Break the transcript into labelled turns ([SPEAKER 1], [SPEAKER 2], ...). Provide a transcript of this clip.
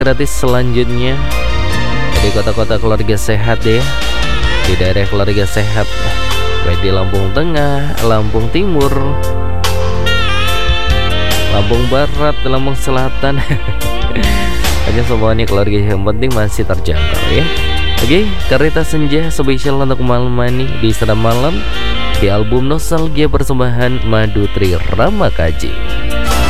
[SPEAKER 1] gratis selanjutnya di kota-kota keluarga sehat ya, di daerah keluarga sehat, baik di Lampung Tengah, Lampung Timur, Lampung Barat, Lampung Selatan. Hanya semuanya keluarga yang penting masih terjangkau ya. Oke, Karita Senja spesial untuk malam ini di Sedap Malam di album Nostalgia persembahan Madu Tri Ramakaji.